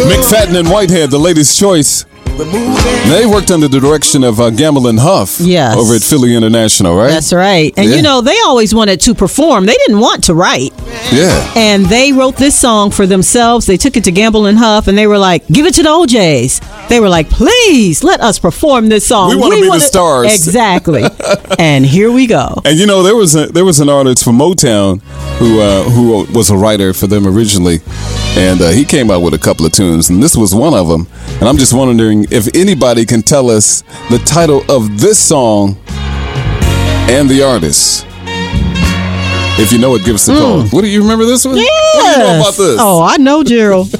McFadden and Whitehead, the latest choice. They worked under the direction of Gamble and Huff over at Philly International, right? That's right. And you know, they always wanted to perform. They didn't want to write. Yeah. And they wrote this song for themselves. They took it to Gamble and Huff, and they were like, give it to the OJs. They were like, please, let us perform this song. We want to be the stars. Exactly. And here we go. And you know, there was an artist from Motown who was a writer for them originally. And he came out with a couple of tunes, and this was one of them. And I'm just wondering if anybody can tell us the title of this song and the artist. If you know it, give us a call. What do you remember this one? Yes. What do you know about this? Oh, I know, Gerald.